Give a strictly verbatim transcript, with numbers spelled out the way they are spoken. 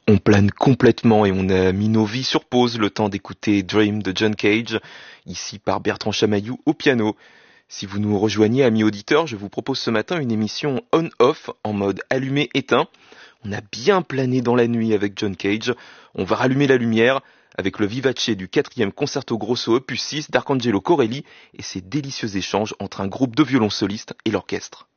On plane complètement et on a mis nos vies sur pause le temps d'écouter Dream de John Cage, ici par Bertrand Chamaillou au piano. Si vous nous rejoignez, amis auditeurs, je vous propose ce matin une émission on-off en mode allumé-éteint. On a bien plané dans la nuit avec John Cage. On va rallumer la lumière avec le vivace du quatrième concerto grosso opus six d'Arcangelo Corelli et ses délicieux échanges entre un groupe de violoncellistes et l'orchestre.